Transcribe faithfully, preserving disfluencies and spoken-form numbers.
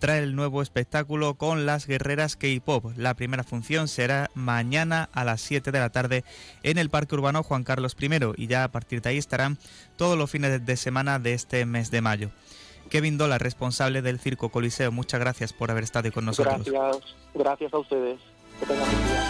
trae el nuevo espectáculo con las guerreras K-Pop. La primera función será mañana a las siete de la tarde en el Parque Urbano Juan Carlos primero y ya a partir de ahí estarán todos los fines de semana de este mes de mayo. Kevin Dola, responsable del Circo Coliseo, muchas gracias por haber estado con nosotros. Gracias, gracias a ustedes. Que tengan buen día.